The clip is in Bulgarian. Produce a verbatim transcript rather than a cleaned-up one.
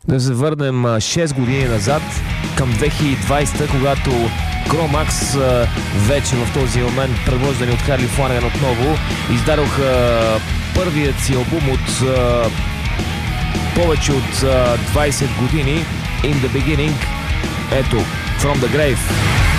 Да се върнем шест години назад към две хиляди и двадесета, когато Cro-Max вече в този момент, предвождани от Харли Фланаган отново, издадоха първият си албум от повече от двадесет години, In the Beginning. Ето, From the Grave.